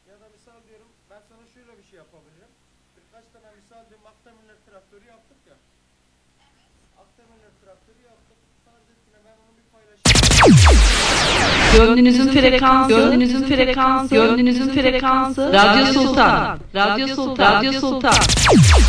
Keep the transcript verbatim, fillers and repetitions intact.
Ya da misal diyorum ben sana şöyle bir şey yapabilirim. Birkaç tane misal diyorum Akdemirler traktörü yaptık ya. Akdemirler traktörü yaptık. Sadece ben onu bir paylaşayım. Gönlünüzün frekansı, gönlünüzün frekansı, gönlünüzün frekansı, Radyo Sultan, Radyo Sultan, Radyo Sultan.